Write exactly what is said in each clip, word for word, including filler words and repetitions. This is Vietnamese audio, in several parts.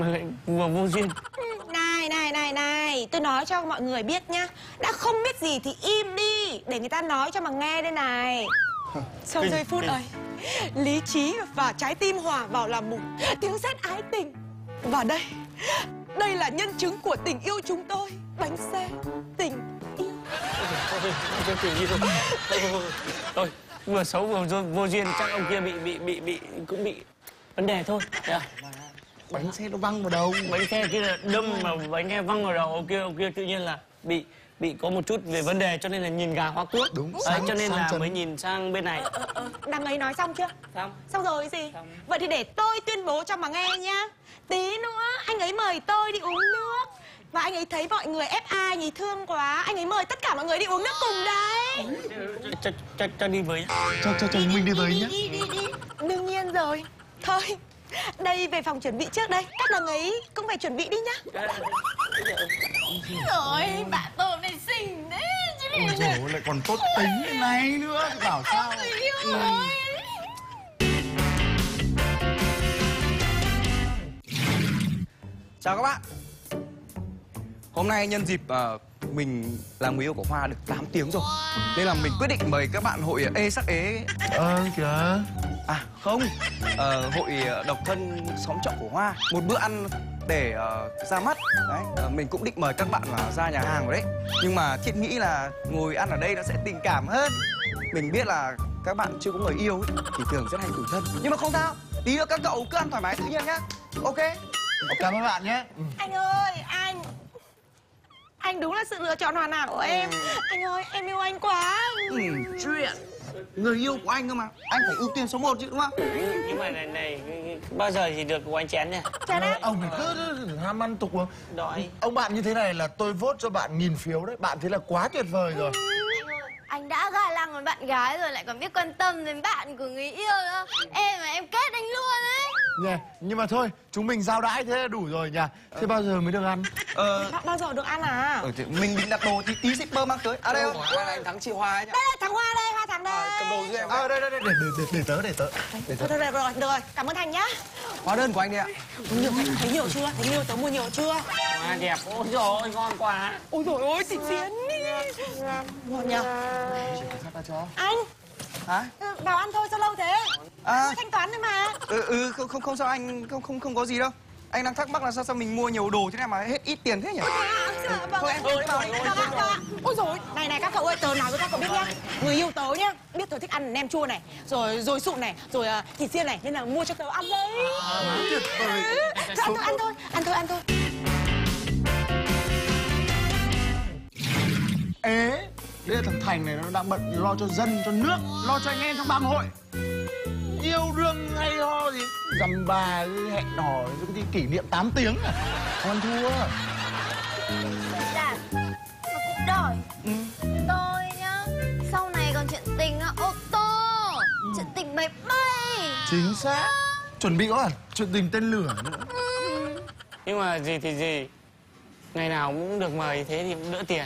Vừa vô duyên. Này này này này, tôi nói cho mọi người biết nhá, đã không biết gì thì im đi, để người ta nói cho mà nghe đây này. Sau giây phút ấy, lý trí và trái tim hòa vào làm một, tiếng sét ái tình. Và đây, đây là nhân chứng của tình yêu chúng tôi. Bánh xe tình yêu. Thôi, tình yêu. Thôi, vừa xấu vừa vô, vô duyên, chắc ông kia bị bị bị bị cũng bị vấn đề thôi. Yeah. Bánh xe nó văng vào đầu. Bánh xe kia là đâm mà bánh xe văng vào đầu ông kia, ông kia tự nhiên là bị bị có một chút về vấn đề, cho nên là nhìn gà hóa quốc. Đúng. Đấy, Sang, cho nên là chân. mới nhìn sang bên này. Ờ, ờ, ờ, đằng ấy nói xong chưa? Xong. Xong rồi cái gì? Xong. Vậy thì để tôi tuyên bố cho mà nghe nhá. Tí nữa anh ấy mời tôi đi uống nước. Và anh ấy thấy mọi người ép ai, anh ấy thương quá, anh ấy mời tất cả mọi người đi uống nước cùng đấy. Cho, cho, cho đi với. Cho cho chồng mình đi với nhá. Đi, đi, đi, đi. Đương nhiên rồi. Thôi, đây về phòng chuẩn bị trước đây. Các đằng ấy cũng phải chuẩn bị đi nhá. Rồi, bạn tôi này xinh đấy chứ. Ôi dồi ôi, lại còn tốt tính thế này nữa. Bảo sao. Người yêu rồi. Chào các bạn. Hôm nay nhân dịp uh, mình là người yêu của Hoa được tám tiếng rồi, nên là mình quyết định mời các bạn hội Ê Sắc Ế. Ờ kìa. À không, uh, hội độc thân xóm trọ của Hoa. Một bữa ăn để uh, ra mắt. Đấy, uh, mình cũng định mời các bạn uh, ra nhà hàng rồi đấy. Nhưng mà Thiện nghĩ là ngồi ăn ở đây nó sẽ tình cảm hơn. Mình biết là các bạn chưa có người yêu ấy, thì thường rất hay tủi thân. Nhưng mà không sao, tí nữa các cậu cứ ăn thoải mái tự nhiên nhá. Ok. Cảm ơn bạn nhé. Anh ơi, anh Anh đúng là sự lựa chọn hoàn hảo của em. Anh ơi, em yêu anh quá. Ừ, chuyện người yêu của anh cơ mà, anh phải ưu tiên số một chứ đúng không? Nhưng mà này này, bao giờ thì được của anh chén nhỉ? Chán á. Ông thì cứ ham ăn tục. Đói. Ông bạn như thế này là tôi vote cho bạn nghìn phiếu đấy. Bạn thế là quá tuyệt vời rồi. Anh đã ga lăng với bạn gái rồi lại còn biết quan tâm đến bạn của người yêu nữa. Em mà em kết anh luôn ấy. Nha, nhưng mà thôi, chúng mình giao đãi thế là đủ rồi nhỉ. Thế bao giờ mới được ăn? Ờ, Bao giờ được ăn à? ừ, thì mình định đặt đồ thì tí shipper mang tới. À đây không? Đây là anh thắng chị Hoa ấy nhá. Đây là thằng Hoa đây, Hoa thằng đây. À, cầm đồ giúp em. À đây đây đây, để, để, để, để tớ, để tớ. Để tớ. Thôi, thôi, được rồi, được rồi, cảm ơn Thành nhá. Hóa đơn của anh đi ạ. Nhiều Thành thấy nhiều chưa? Thấy nhiều tớ mua nhiều chưa? À, đẹp. Ôi dồi ôi, ngon quá. Ôi dồi ôi, thịt xiến đi. Ngon nhờ. Anh, Hả? vào ăn thôi, sao lâu thế? À, Thanh toán thôi mà. ừ, ừ không không không sao anh, không không không có gì đâu. Anh đang thắc mắc là sao sao mình mua nhiều đồ thế này mà hết ít tiền thế nhỉ? À, vâng, em ơi, vào đi, vào vào. Ôi dồi, này này các cậu ơi, tớ nói với các cậu biết nhá. Người yêu tớ nhá, biết tớ thích ăn nem chua này, rồi rồi sụn này, rồi uh, thịt xiên này, nên là mua cho tớ ăn đấy. Tuyệt vời. Thôi ăn thôi, ăn thôi, ăn thôi, ăn thôi. Ế, đây là thằng Thành này nó đang bận lo cho dân, cho nước, lo cho anh em trong bang hội. Yêu đương hay ho gì, dằm bà hẹn hò cái gì kỷ niệm tám tiếng à. Con thua. Dạ, mà cũng đòi. Ừ. Tôi nhá, sau này còn chuyện tình á, ô tô, ừ. Chuyện tình máy bay. Chính xác. Chuẩn bị có chuyện tình tên lửa nữa. Ừ. Nhưng mà gì thì gì, ngày nào cũng được mời thế thì cũng đỡ tiền.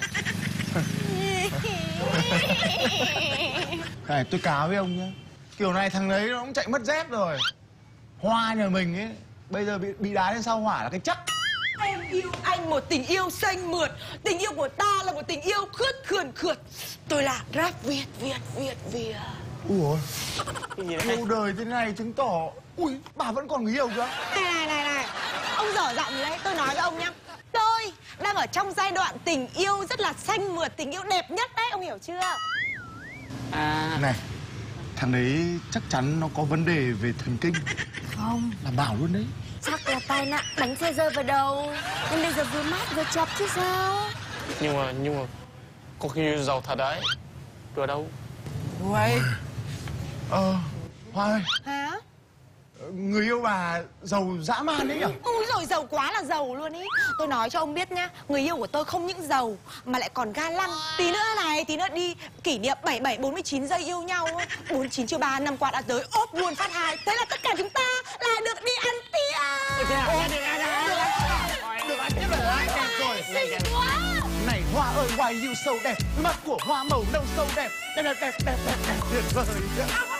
Này, tôi cáo với ông nhá, kiểu này thằng đấy nó cũng chạy mất dép rồi. Hoa nhà mình ấy bây giờ bị bị đá lên sao hỏa là cái chắc. Em yêu anh một tình yêu xanh mượt. Tình yêu của ta là một tình yêu khướt khườn khượt. Tôi là rap Việt, Việt, Việt, Việt. Ui Cái gì đấy? yêu đời thế này chứng tỏ ui bà vẫn còn người yêu cơ. Này này này này, ông dở giọng đấy, tôi nói với ông nhá. Tôi đang ở trong giai đoạn tình yêu rất là xanh mượt, tình yêu đẹp nhất đấy, ông hiểu chưa? À, Này, thằng đấy chắc chắn nó có vấn đề về thần kinh. Không, Làm bảo luôn đấy. chắc là tai nạn bánh xe rơi vào đầu. Nhưng bây giờ vừa mát vừa chọc chứ sao. nhưng mà nhưng mà có khi giàu thật đấy. Đùa đâu. Uầy. Ờ, Hoa ơi, Hả? người yêu bà giàu dã man đấy nhỉ? Ui rồi giàu quá là giàu luôn ý. Tôi nói cho ông biết nhá, người yêu của tôi không những giàu mà lại còn ga lăng. Tí nữa này, tí nữa đi kỷ niệm bảy bảy bốn mươi chín giây yêu nhau. bốn mươi chín chưa ba năm qua đã tới ốp luôn phát hai. Thế là tất cả chúng ta là được đi ăn tiệc. Thế à? Được ăn, được ăn. Được ăn nhất là lại đẹp rồi. Xinh quá. Này Hoa ơi, why you so đẹp? Mắt của Hoa màu nâu sâu đẹp. Đẹp đẹp đẹp đẹp đẹp đẹp tuyệt vời.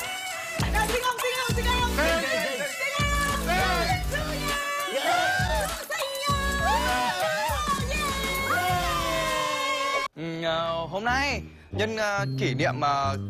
Xinh không, xinh không, xinh không? Đây, đây, đây, đây. Xinh không? Ừ, ờ, hôm nay nhân ờ, kỷ niệm ờ,